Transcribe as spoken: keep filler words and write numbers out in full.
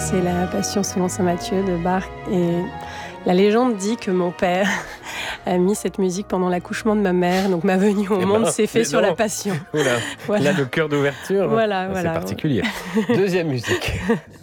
c'est la Passion selon saint Matthieu de Bach. Et la légende dit que mon père a mis cette musique pendant l'accouchement de ma mère. Donc ma venue au Eh monde ben, s'est fait mais sur non. la Passion. Voilà. Voilà. Là, le cœur d'ouverture, Voilà, c'est voilà. particulier. Deuxième musique.